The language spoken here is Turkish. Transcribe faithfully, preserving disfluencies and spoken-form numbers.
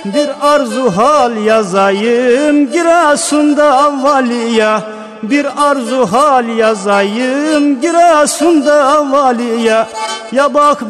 Bir arzu hal yazayım Giresun'da valiye, bir arzu hal yazayım Giresun'da valiye. Ya bak